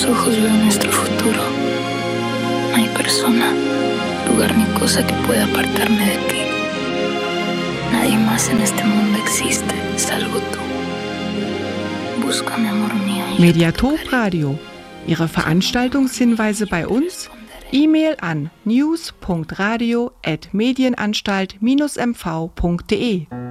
tus ojos veo nuestro futuro. No hay persona, lugar ni cosa que pueda apartarme de ti. Nadie más en este mundo existe, salvo tú. Búscame, amor mío. Mediathek Radio. Ihre Veranstaltungshinweise bei uns? E-Mail an news.radio@medienanstalt-mv.de